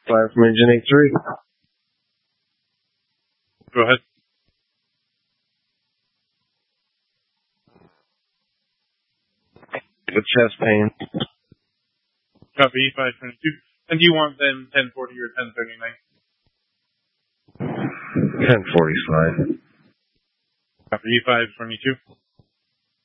5 from Engine 83. Go ahead. With chest pain. Copy, 522. And do you want them 1040 or 1039? 1040 is fine. Copy, 522.